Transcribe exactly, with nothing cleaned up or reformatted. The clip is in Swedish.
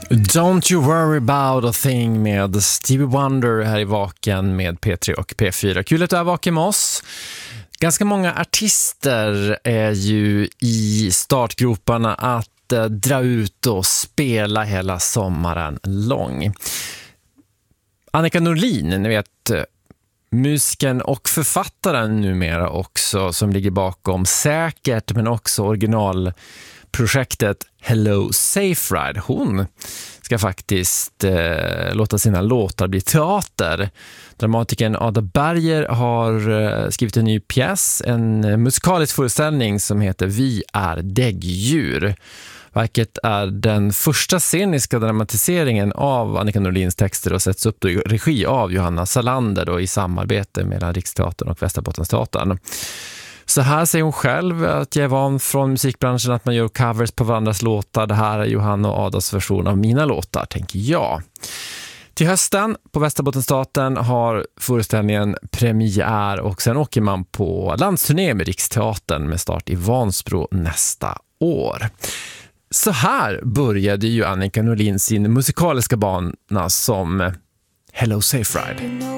Don't you worry about a thing med Stevie Wonder här i Vaken med P tre och P fyra. Kul att du är vaken med oss. Ganska många artister är ju i startgroparna att eh, dra ut och spela hela sommaren lång. Annika Norlin, ni vet, musiken och författaren numera också, som ligger bakom Säkert men också originalprojektet Hello Safe Ride. Hon ska faktiskt eh, låta sina låtar bli teater. Dramatikern Ada Berger har eh, skrivit en ny pjäs, en musikalisk föreställning som heter Vi är däggdjur. Verket är den första sceniska dramatiseringen av Annika Norlins texter och sätts upp då i regi av Johanna Salander då, i samarbete mellan Riksteatern och Västerbottensteatern. Så här säger hon själv att jag är van från musikbranschen att man gör covers på varandras låtar. Det här är Johanna och Adas version av mina låtar, tänker jag. Till hösten på Västerbottensteatern har föreställningen premiär och sen åker man på landsturné med Riksteatern med start i Vansbro nästa år. Så här började ju Annika Norlin sin musikaliska bana som Hello Safe Ride.